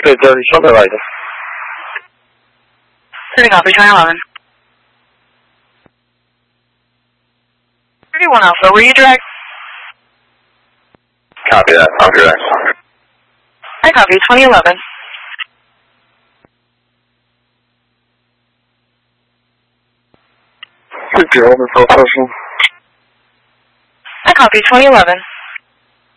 对，这里上面来的。 这里copy 2011. 31 Alpha, were you direct? Copy that, I'm direct. I copy 2011. Good girl, this whole person. I copy 2011.